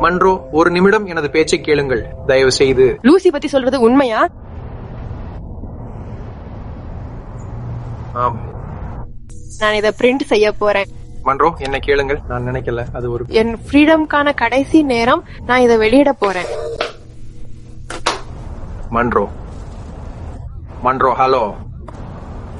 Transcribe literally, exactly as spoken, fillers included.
Munro, ஒரு நிமிடம் எனது பேச்சை கேளுங்கள் தயவு செய்து. லூசி பத்தி சொல்றது உண்மையா? ஆம், நான் இதை பிரிண்ட் செய்ய போறேன். மன்றோ என்ன கேளுங்கள். நான் நினைக்கல அது ஒரு என் ஃப்ரீடம்கான கடைசி நேரம். நான் இதை வெளியிட போறேன். Munro Munro hello.